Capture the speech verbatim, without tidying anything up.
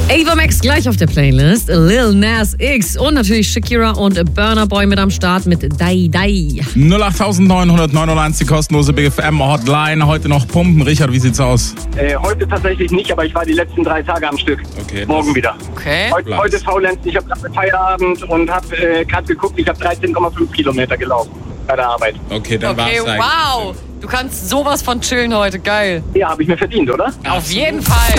Ava Max gleich auf der Playlist. Lil Nas X und natürlich Shakira und Burna Boy mit am Start mit Dai Dai. null acht neun neun neun die kostenlose B F M Hotline. Heute noch pumpen. Richard, wie sieht's aus? Äh, heute tatsächlich nicht, aber ich war die letzten drei Tage am Stück. Okay. Morgen wieder. Okay. Heute, heute faulenzen. Ich habe gerade Feierabend und habe äh, gerade geguckt, ich habe dreizehn Komma fünf Kilometer gelaufen bei der Arbeit. Okay, dann Okay, war's wow. Du kannst sowas von chillen heute. Geil. Ja, habe ich mir verdient, oder? Auf jeden Fall.